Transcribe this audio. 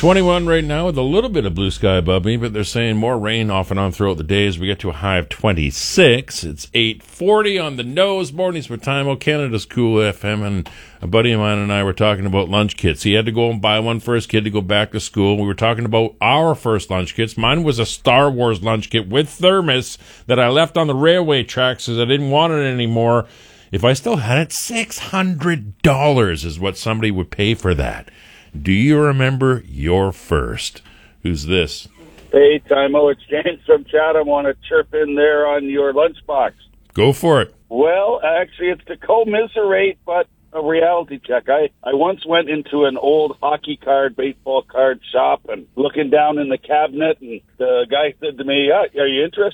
21 right now with a little bit of blue sky above me, but they're saying more rain off and on throughout the day as we get to a high of 26. It's 8:40 on the nose. Mornings with Time, Canada's Cool FM, and a buddy of mine and I were talking about lunch kits. He had to go and buy one for his kid to go back to school. We were talking about our first lunch kits. Mine was a Star Wars lunch kit with thermos that I left on the railway tracks because I didn't want it anymore. If I still had it, $600 is what somebody would pay for that. Do you remember your first? Who's this? Hey, Timo, it's James from Chatham. Want to chirp in there on your lunchbox? Go for it. Well, actually, it's to commiserate, but a reality check. I once went into an old hockey card, baseball card shop and looking down in the cabinet, and the guy said to me, are you interested